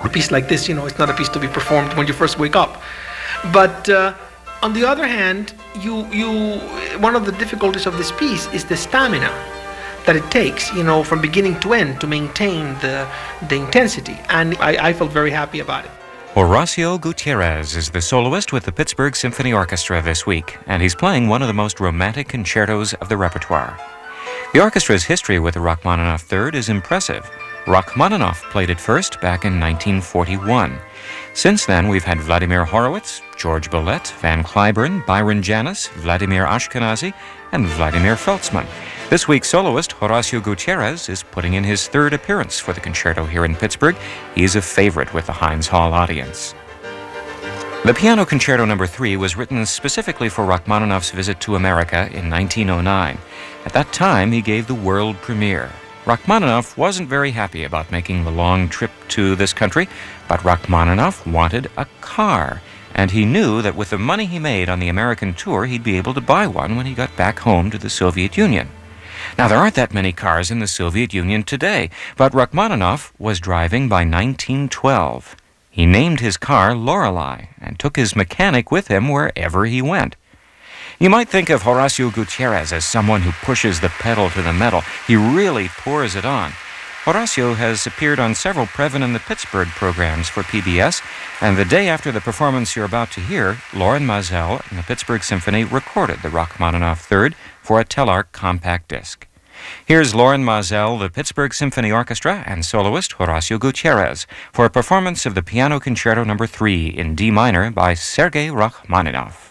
A piece like this, it's not a piece to be performed when you first wake up. But on the other hand, one of the difficulties of this piece is the stamina that it takes, from beginning to end to maintain the intensity. And I felt very happy about it. Horacio Gutierrez is the soloist with the Pittsburgh Symphony Orchestra this week, and he's playing one of the most romantic concertos of the repertoire. The orchestra's history with the Rachmaninoff Third is impressive. Rachmaninoff played it first back in 1941. Since then, we've had Vladimir Horowitz, George Bolet, Van Cliburn, Byron Janis, Vladimir Ashkenazy, and Vladimir Feltzman. This week's soloist, Horacio Gutierrez, is putting in his third appearance for the concerto here in Pittsburgh. He's a favorite with the Heinz Hall audience. The Piano Concerto No. 3 was written specifically for Rachmaninoff's visit to America in 1909. At that time, he gave the world premiere. Rachmaninoff wasn't very happy about making the long trip to this country, but Rachmaninoff wanted a car, and he knew that with the money he made on the American tour, he'd be able to buy one when he got back home to the Soviet Union. Now, there aren't that many cars in the Soviet Union today, but Rachmaninoff was driving by 1912. He named his car Lorelei and took his mechanic with him wherever he went. You might think of Horacio Gutierrez as someone who pushes the pedal to the metal. He really pours it on. Horacio has appeared on several Previn and the Pittsburgh programs for PBS, and the day after the performance you're about to hear, Loren Maazel and the Pittsburgh Symphony recorded the Rachmaninoff Third for a Telarc compact disc. Here's Loren Maazel, the Pittsburgh Symphony Orchestra, and soloist Horacio Gutierrez for a performance of the Piano Concerto No. 3 in D minor by Sergei Rachmaninoff.